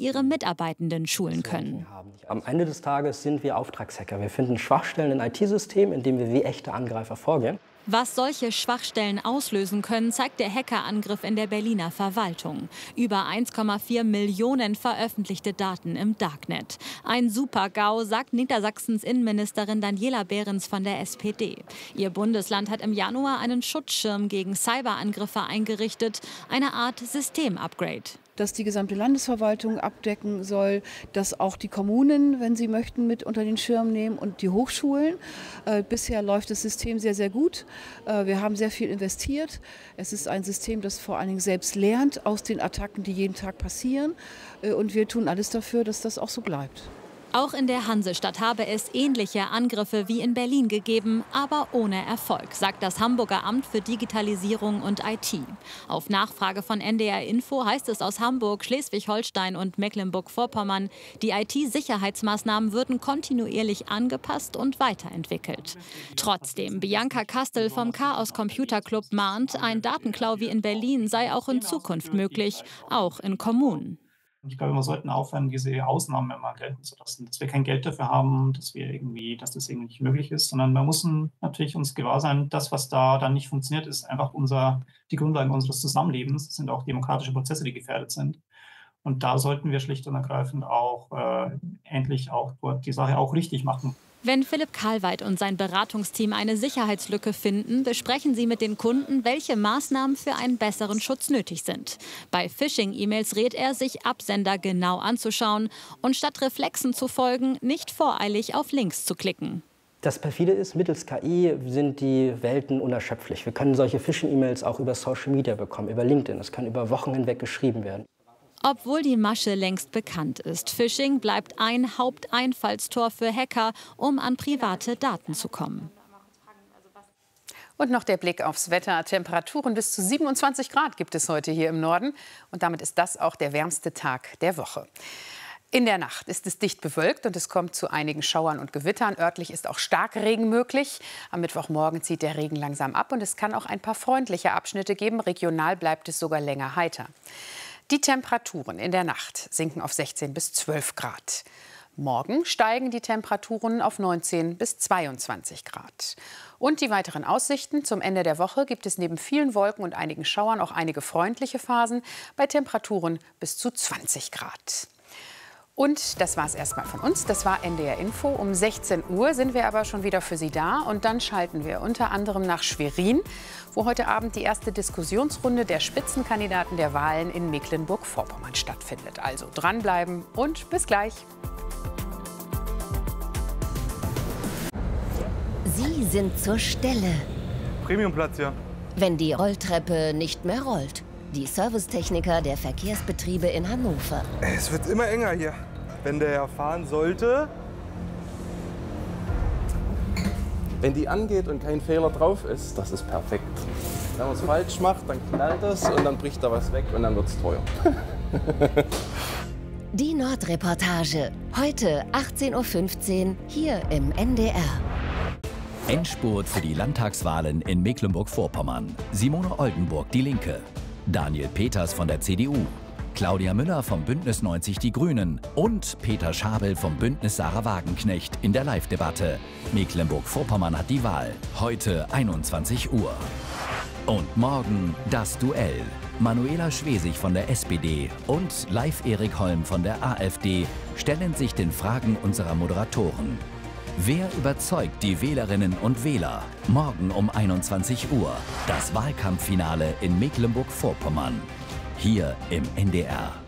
ihre Mitarbeitenden schulen können. Am Ende des Tages sind wir Auftragshacker. Wir finden Schwachstellen in IT-Systemen, in denen wir wie echte Angreifer vorgehen. Was solche Schwachstellen auslösen können, zeigt der Hackerangriff in der Berliner Verwaltung. Über 1,4 Millionen veröffentlichte Daten im Darknet. Ein Super-GAU, sagt Niedersachsens Innenministerin Daniela Behrens von der SPD. Ihr Bundesland hat im Januar einen Schutzschirm gegen Cyberangriffe eingerichtet, eine Art System-Upgrade. Dass die gesamte Landesverwaltung abdecken soll, dass auch die Kommunen, wenn sie möchten, mit unter den Schirm nehmen und die Hochschulen. Bisher läuft das System sehr, sehr gut. Wir haben sehr viel investiert. Es ist ein System, das vor allen Dingen selbst lernt aus den Attacken, die jeden Tag passieren. Und wir tun alles dafür, dass das auch so bleibt. Auch in der Hansestadt habe es ähnliche Angriffe wie in Berlin gegeben, aber ohne Erfolg, sagt das Hamburger Amt für Digitalisierung und IT. Auf Nachfrage von NDR Info heißt es aus Hamburg, Schleswig-Holstein und Mecklenburg-Vorpommern, die IT-Sicherheitsmaßnahmen würden kontinuierlich angepasst und weiterentwickelt. Trotzdem, Bianca Kastel vom Chaos Computer Club mahnt, ein Datenklau wie in Berlin sei auch in Zukunft möglich, auch in Kommunen. Ich glaube, wir sollten aufhören, diese Ausnahmen immer gelten zu lassen, dass wir kein Geld dafür haben, dass das irgendwie nicht möglich ist, sondern wir müssen natürlich uns gewahr sein, das, was da dann nicht funktioniert, ist einfach die Grundlagen unseres Zusammenlebens. Das sind auch demokratische Prozesse, die gefährdet sind. Und da sollten wir schlicht und ergreifend auch endlich auch dort die Sache auch richtig machen. Wenn Philipp Karlweit und sein Beratungsteam eine Sicherheitslücke finden, besprechen sie mit den Kunden, welche Maßnahmen für einen besseren Schutz nötig sind. Bei Phishing-E-Mails rät er, sich Absender genau anzuschauen und statt Reflexen zu folgen, nicht voreilig auf Links zu klicken. Das perfide ist, mittels KI sind die Welten unerschöpflich. Wir können solche Phishing-E-Mails auch über Social Media bekommen, über LinkedIn. Das kann über Wochen hinweg geschrieben werden. Obwohl die Masche längst bekannt ist, Phishing bleibt ein Haupteinfallstor für Hacker, um an private Daten zu kommen. Und noch der Blick aufs Wetter. Temperaturen bis zu 27 Grad gibt es heute hier im Norden. Und damit ist das auch der wärmste Tag der Woche. In der Nacht ist es dicht bewölkt und es kommt zu einigen Schauern und Gewittern. Örtlich ist auch Starkregen möglich. Am Mittwochmorgen zieht der Regen langsam ab und es kann auch ein paar freundliche Abschnitte geben. Regional bleibt es sogar länger heiter. Die Temperaturen in der Nacht sinken auf 16 bis 12 Grad. Morgen steigen die Temperaturen auf 19 bis 22 Grad. Und die weiteren Aussichten: Zum Ende der Woche gibt es neben vielen Wolken und einigen Schauern auch einige freundliche Phasen bei Temperaturen bis zu 20 Grad. Und das war es erstmal von uns. Das war NDR Info. Um 16 Uhr sind wir aber schon wieder für Sie da. Und dann schalten wir unter anderem nach Schwerin, wo heute Abend die erste Diskussionsrunde der Spitzenkandidaten der Wahlen in Mecklenburg-Vorpommern stattfindet. Also dranbleiben und bis gleich. Sie sind zur Stelle. Premiumplatz, ja. Wenn die Rolltreppe nicht mehr rollt. Die Servicetechniker der Verkehrsbetriebe in Hannover. Es wird immer enger hier. Wenn der ja fahren sollte. Wenn die angeht und kein Fehler drauf ist, das ist perfekt. Wenn man es falsch macht, dann knallt es und dann bricht da was weg und dann wird es teuer. Die Nordreportage. Heute 18:15 Uhr hier im NDR. Endspurt für die Landtagswahlen in Mecklenburg-Vorpommern. Simone Oldenburg, die Linke. Daniel Peters von der CDU, Claudia Müller vom Bündnis 90 Die Grünen und Peter Schabel vom Bündnis Sarah Wagenknecht in der Live-Debatte. Mecklenburg-Vorpommern hat die Wahl. Heute 21 Uhr. Und morgen das Duell. Manuela Schwesig von der SPD und Live Erik Holm von der AfD stellen sich den Fragen unserer Moderatoren. Wer überzeugt die Wählerinnen und Wähler? Morgen um 21 Uhr. Das Wahlkampffinale in Mecklenburg-Vorpommern. Hier im NDR.